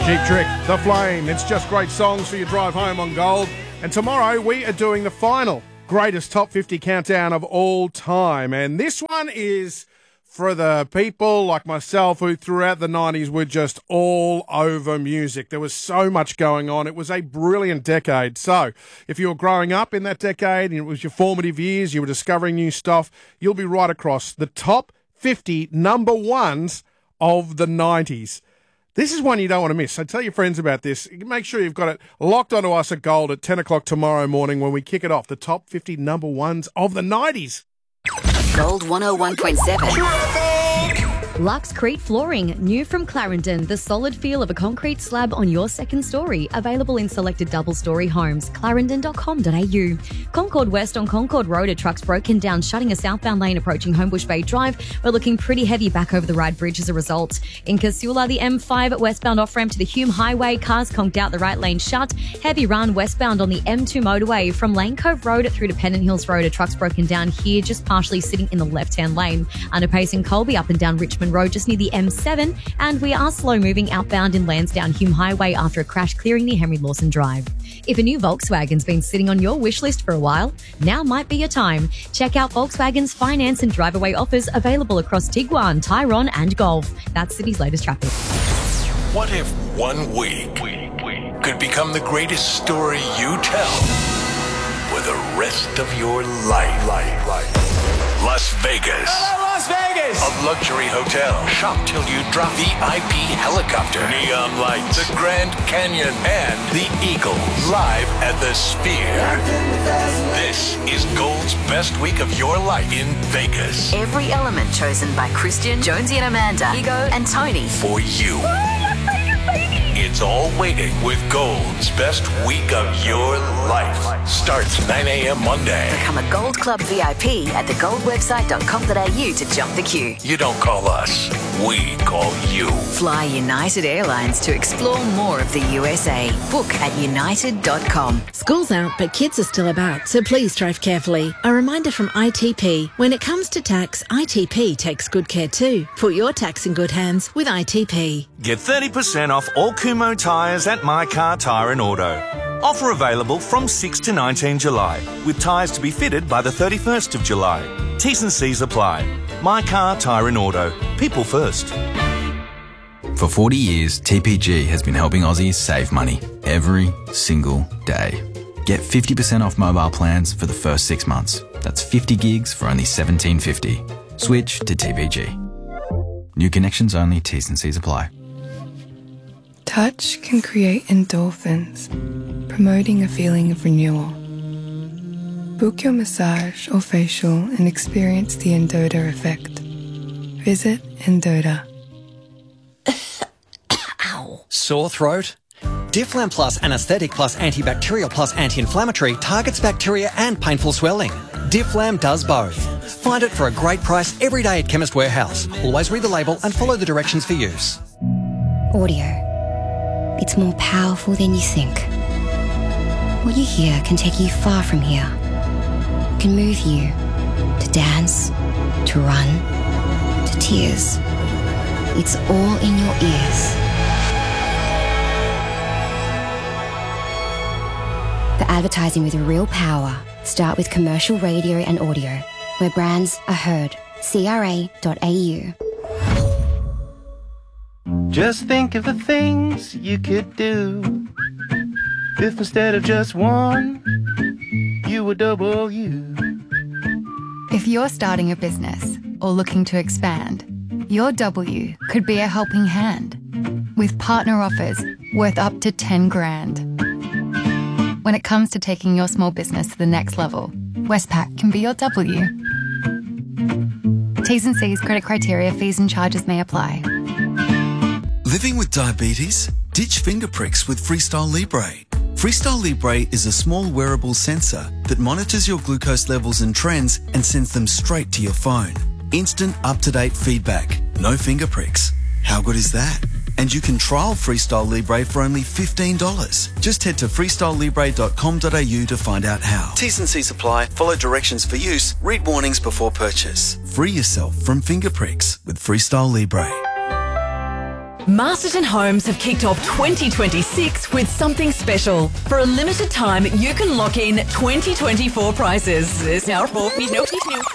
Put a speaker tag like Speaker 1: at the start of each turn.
Speaker 1: Cheap Trick, The Flame. It's just great songs for your drive home on Gold. And tomorrow we are doing the final greatest top 50 countdown of all time. And this one is for the people like myself who throughout the 90s were just all over music. There was so much going on. It was a brilliant decade. So if you were growing up in that decade and it was your formative years, you were discovering new stuff, you'll be right across the top 50 number ones of the 90s. This is one you don't want to miss, so tell your friends about this. Make sure you've got it locked onto us at Gold at 10 o'clock tomorrow morning when we kick it off, the top 50 number ones of the 90s.
Speaker 2: Gold 101.7.
Speaker 3: Luxcrete Flooring, new from Clarendon, the solid feel of a concrete slab on your second story. Available in selected double-story homes. clarendon.com.au. Concord West on Concord Road, a truck's broken down, shutting a southbound lane approaching Homebush Bay Drive. We're looking pretty heavy back over the Ryde Bridge as a result. In Casula, the M5 westbound off-ramp to the Hume Highway, cars conked out, the right lane shut. Heavy run westbound on the M2 motorway from Lane Cove Road through to Pennant Hills Road. A truck's broken down here, just partially sitting in the left-hand lane. Underpace in Colby, up and down Richmond Road, just near the M7, and we are slow moving outbound in Lansdowne Hume Highway after a crash clearing near Henry Lawson Drive. If a new Volkswagen's been sitting on your wish list for a while, now might be your time. Check out Volkswagen's finance and drive-away offers available across Tiguan, Tyrone and Golf. That's Sydney's latest traffic.
Speaker 4: What if 1 week could become the greatest story you tell for the rest of your life? Las Vegas.
Speaker 5: Hello, Las Vegas!
Speaker 4: A luxury hotel. Shop till you drop. VIP helicopter. Neon lights. The Grand Canyon. And the Eagle. Live at the Sphere. This is Gold's best week of your life in Vegas.
Speaker 2: Every element chosen by Christian, Jonesy and Amanda, Ego and Tony.
Speaker 4: For you. It's all waiting with Gold's best week of your life. Starts 9 a.m. Monday.
Speaker 2: Become a Gold Club VIP at thegoldwebsite.com.au to jump the queue.
Speaker 4: You don't call us, we call you.
Speaker 2: Fly United Airlines to explore more of the USA. Book at united.com.
Speaker 6: School's out, but kids are still about, so please drive carefully. A reminder from ITP. When it comes to tax, ITP takes good care too. Put your tax in good hands with ITP.
Speaker 7: Get 30% off all Kumho tyres at My Car Tyre and Auto. Offer available from 6 to 19 July, with tyres to be fitted by the 31st of July. T's and C's apply. My Car Tyre and Auto. People first.
Speaker 8: For 40 years, TPG has been helping Aussies save money every single day. Get 50% off mobile plans for the first 6 months. That's 50 gigs for only $17.50. Switch to TPG. New connections only, T's and C's apply.
Speaker 9: Touch can create endorphins, promoting a feeling of renewal. Book your massage or facial and experience the Endota effect. Visit Endota.
Speaker 5: Ow. Sore throat? Difflam Plus Anesthetic Plus Antibacterial Plus Anti-Inflammatory targets bacteria and painful swelling. Difflam does both. Find it for a great price every day at Chemist Warehouse. Always read the label and follow the directions for use.
Speaker 10: Audio. It's more powerful than you think. What you hear can take you far from here. Can move you to dance, to run, to tears. It's all in your ears. For advertising with real power, start with commercial radio and audio, where brands are heard. CRA.au.
Speaker 11: Just think of the things you could do if instead of just one, you were double you.
Speaker 12: If you're starting a business or looking to expand, your W could be a helping hand with partner offers worth up to 10 grand. When it comes to taking your small business to the next level, Westpac can be your W. T's and C's, credit criteria, fees and charges may apply.
Speaker 13: Living with diabetes? Ditch finger pricks with Freestyle Libre. Freestyle Libre is a small wearable sensor that monitors your glucose levels and trends and sends them straight to your phone. Instant up-to-date feedback. No finger pricks. How good is that? And you can trial Freestyle Libre for only $15. Just head to freestylelibre.com.au to find out how. T's and C's apply. Follow directions for use. Read warnings before purchase. Free yourself from finger pricks with Freestyle Libre.
Speaker 14: Masterton Homes have kicked off 2026 with something special. For a limited time, you can lock in 2024 prices.